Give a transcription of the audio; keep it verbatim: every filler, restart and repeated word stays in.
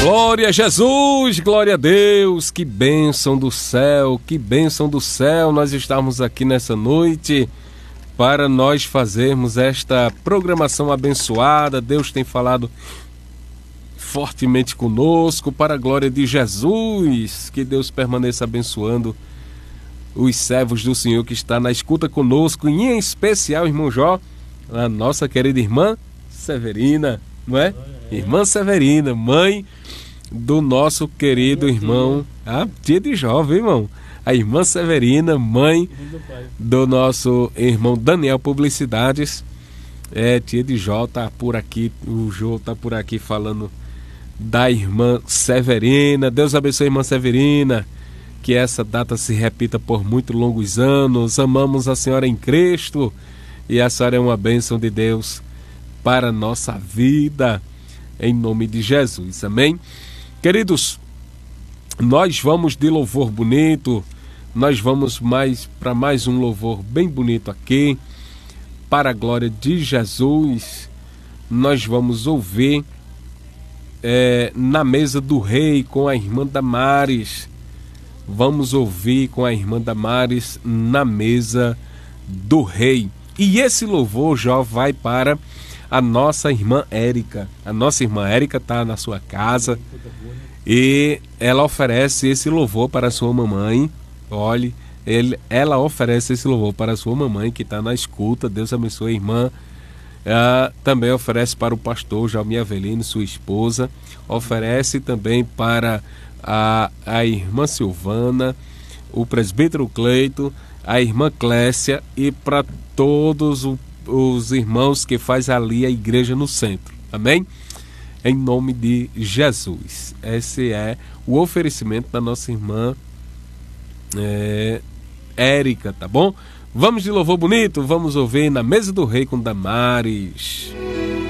Glória a Jesus, glória a Deus, que bênção do céu, que bênção do céu nós estamos aqui nessa noite para nós fazermos esta programação abençoada. Deus tem falado fortemente conosco para a glória de Jesus. Que Deus permaneça abençoando os servos do Senhor que está na escuta conosco, e em especial, irmão Jó, a nossa querida irmã Severina, não é? Irmã Severina, mãe do nosso querido irmão, a tia de Jó, viu, irmão? A irmã Severina, mãe do nosso irmão Daniel Publicidades. É, tia de Jó tá por aqui, o Jó tá por aqui falando da irmã Severina. Deus abençoe a irmã Severina, que essa data se repita por muitos longos anos. Amamos a senhora em Cristo e a senhora é uma bênção de Deus para a nossa vida, em nome de Jesus, amém? Queridos, nós vamos de louvor bonito, nós vamos mais para mais um louvor bem bonito aqui, para a glória de Jesus. Nós vamos ouvir é, Na Mesa do Rei, com a irmã Damares. Vamos ouvir com a irmã Damares, Na Mesa do Rei. E esse louvor já vai para a nossa irmã Érica. A nossa irmã Érica está na sua casa e ela oferece esse louvor para a sua mamãe. Olhe, ele, ela oferece esse louvor para a sua mamãe que está na escuta. Deus abençoe a irmã. Uh, também oferece para o pastor Jaime Avelino, sua esposa. Oferece também para a, a irmã Silvana, o presbítero Cleito, a irmã Clécia e para todos os os irmãos que faz ali a igreja no centro, amém? Em nome de Jesus. Esse é o oferecimento da nossa irmã é, Érica, tá bom? Vamos de louvor bonito, vamos ouvir Na Mesa do Rei com Damares.